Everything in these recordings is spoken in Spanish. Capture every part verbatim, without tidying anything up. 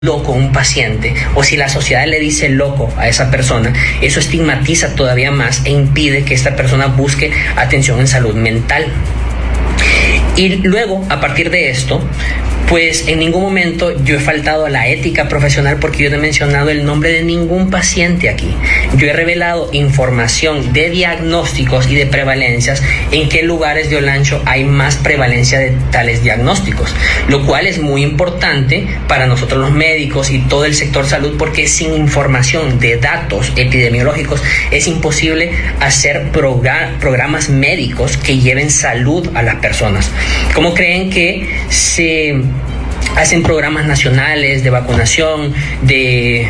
loco a un paciente, o si la sociedad le dice loco a esa persona, eso estigmatiza todavía más e impide que esta persona busque atención en salud mental. Y luego, a partir de esto, pues en ningún momento yo he faltado a la ética profesional, porque yo no he mencionado el nombre de ningún paciente aquí. Yo he revelado información de diagnósticos y de prevalencias, en qué lugares de Olancho hay más prevalencia de tales diagnósticos, lo cual es muy importante para nosotros los médicos y todo el sector salud, porque sin información de datos epidemiológicos es imposible hacer progr- programas médicos que lleven salud a las personas. ¿Cómo creen que se hacen programas nacionales de vacunación, de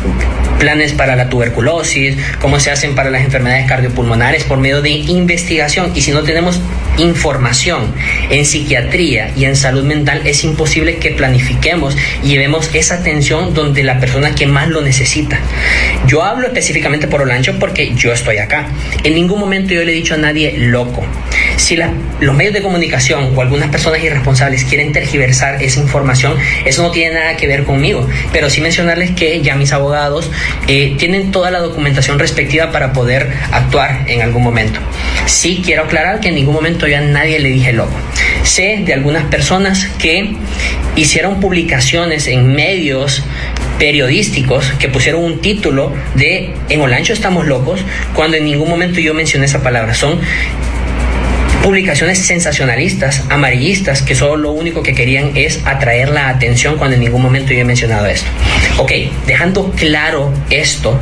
planes para la tuberculosis, cómo se hacen para las enfermedades cardiopulmonares? Por medio de investigación. Y si no tenemos información en psiquiatría y en salud mental, es imposible que planifiquemos y llevemos esa atención donde la persona que más lo necesita. Yo hablo específicamente por Olancho porque yo estoy acá. En ningún momento yo le he dicho a nadie loco. Si la, los medios de comunicación o algunas personas irresponsables quieren tergiversar esa información, eso no tiene nada que ver conmigo. Pero sí mencionarles que ya mis abogados eh, tienen toda la documentación respectiva para poder actuar en algún momento. Sí quiero aclarar que en ningún momento yo a nadie le dije loco. Sé de algunas personas que hicieron publicaciones en medios periodísticos que pusieron un título de "En Olancho estamos locos", cuando en ningún momento yo mencioné esa palabra. Son publicaciones sensacionalistas, amarillistas, que solo lo único que querían es atraer la atención, cuando en ningún momento yo he mencionado esto. Ok, dejando claro esto,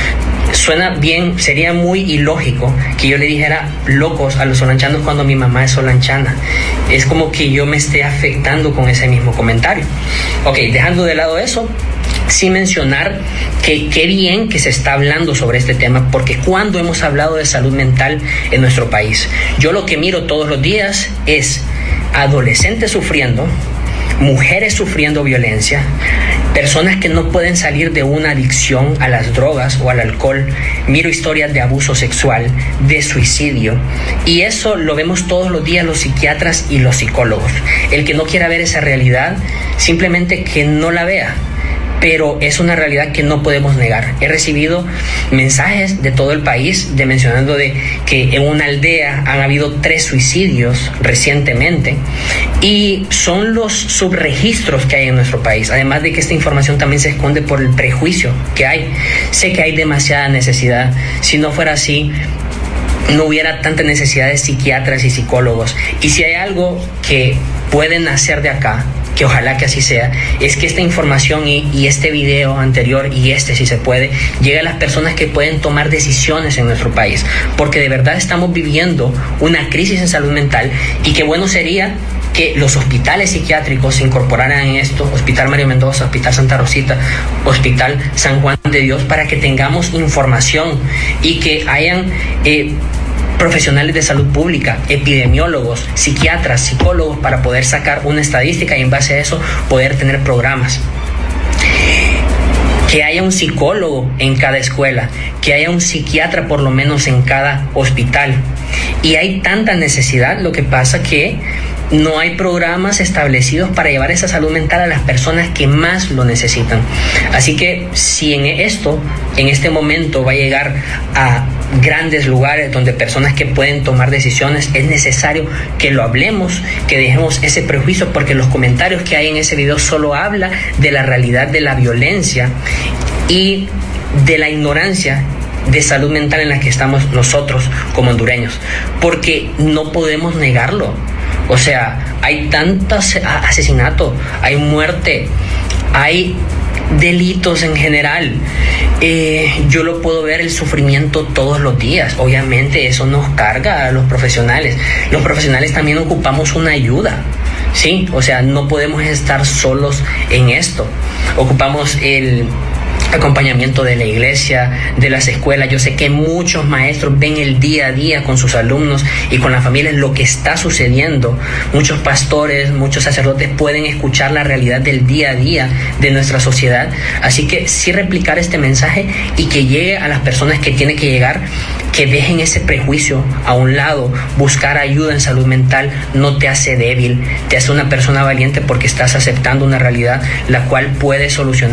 suena bien, sería muy ilógico que yo le dijera locos a los solanchanos cuando mi mamá es solanchana. Es como que yo me esté afectando con ese mismo comentario. Ok, dejando de lado eso, sí mencionar que qué bien que se está hablando sobre este tema, porque cuando hemos hablado de salud mental en nuestro país, yo lo que miro todos los días es adolescentes sufriendo, mujeres sufriendo violencia, personas que no pueden salir de una adicción a las drogas o al alcohol. Miro historias de abuso sexual, de suicidio, y eso lo vemos todos los días los psiquiatras y los psicólogos. El que no quiera ver esa realidad, simplemente que no la vea. Pero es una realidad que no podemos negar. He recibido mensajes de todo el país de mencionando de que en una aldea han habido tres suicidios recientemente, y son los subregistros que hay en nuestro país. Además de que esta información también se esconde por el prejuicio que hay. Sé que hay demasiada necesidad. Si no fuera así, no hubiera tanta necesidad de psiquiatras y psicólogos. Y si hay algo que pueden hacer de acá, que ojalá que así sea, es que esta información y, y este video anterior y este, si se puede, llegue a las personas que pueden tomar decisiones en nuestro país, porque de verdad estamos viviendo una crisis en salud mental, y qué bueno sería que los hospitales psiquiátricos se incorporaran en esto, Hospital Mario Mendoza, Hospital Santa Rosita, Hospital San Juan de Dios, para que tengamos información y que hayan eh, profesionales de salud pública, epidemiólogos, psiquiatras, psicólogos, para poder sacar una estadística y en base a eso poder tener programas. Que haya un psicólogo en cada escuela, que haya un psiquiatra por lo menos en cada hospital. Y hay tanta necesidad, lo que pasa que no hay programas establecidos para llevar esa salud mental a las personas que más lo necesitan. Así que si en esto, en este momento va a llegar a grandes lugares donde personas que pueden tomar decisiones, es necesario que lo hablemos, que dejemos ese prejuicio, porque los comentarios que hay en ese video solo habla de la realidad de la violencia y de la ignorancia de salud mental en la que estamos nosotros como hondureños, porque no podemos negarlo. O sea, hay tantos asesinatos, hay muerte, hay delitos en general. Eh, yo lo puedo ver, el sufrimiento todos los días. Obviamente eso nos carga a los profesionales. Los profesionales también ocupamos una ayuda, ¿sí? O sea, no podemos estar solos en esto. Ocupamos el acompañamiento de la iglesia, de las escuelas. Yo sé que muchos maestros ven el día a día con sus alumnos y con las familias lo que está sucediendo. Muchos pastores, muchos sacerdotes pueden escuchar la realidad del día a día de nuestra sociedad. Así que sí replicar este mensaje y que llegue a las personas que tiene que llegar, que dejen ese prejuicio a un lado. Buscar ayuda en salud mental no te hace débil, te hace una persona valiente porque estás aceptando una realidad la cual puede solucionar